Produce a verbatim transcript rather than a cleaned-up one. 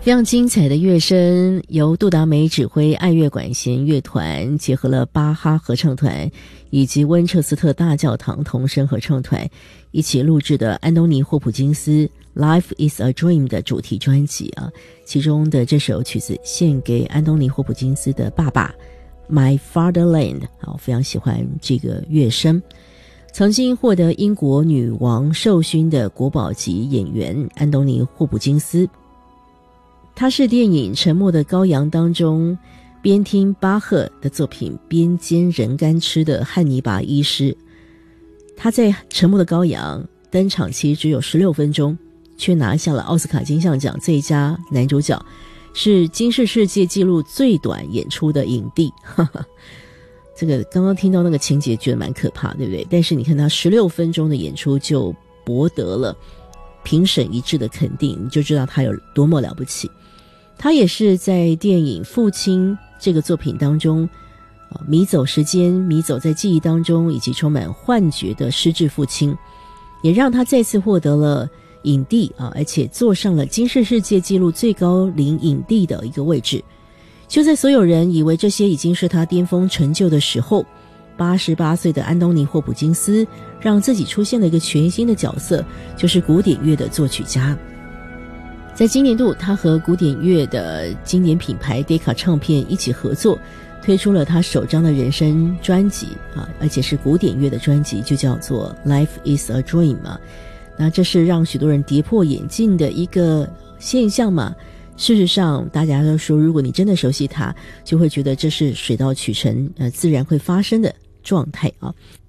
非常精彩的乐声，由杜达美指挥爱乐管弦乐团，结合了巴哈合唱团以及温彻斯特大教堂童声合唱团一起录制的安东尼霍普金斯 Life is a Dream 的主题专辑啊，其中的这首曲子献给安东尼霍普金斯的爸爸 My Fatherland， 好，非常喜欢这个乐声。曾经获得英国女王授勋的国宝级演员安东尼霍普金斯，他是电影《沉默的羔羊》当中边听巴赫的作品边煎人干吃的汉尼拔医师。他在《沉默的羔羊》登场期只有十六分钟，却拿下了奥斯卡金像奖最佳男主角，是金氏世界纪录最短演出的影帝。这个刚刚听到那个情节觉得蛮可怕，对不对？但是你看他十六分钟的演出就博得了评审一致的肯定，你就知道他有多么了不起。他也是在电影《父亲》这个作品当中迷走时间，迷走在记忆当中，以及充满幻觉的失智父亲，也让他再次获得了影帝啊，而且坐上了金氏世界纪录最高龄影帝的一个位置。就在所有人以为这些已经是他巅峰成就的时候，八十八岁的安东尼霍普金斯让自己出现了一个全新的角色，就是古典乐的作曲家。在今年度，他和古典乐的经典品牌 Decca 唱片一起合作，推出了他首张的人生专辑啊，而且是古典乐的专辑，就叫做 Life is a Dream 啊。那这是让许多人跌破眼镜的一个现象嘛。事实上大家都说，如果你真的熟悉它，就会觉得这是水到渠成呃，自然会发生的状态啊。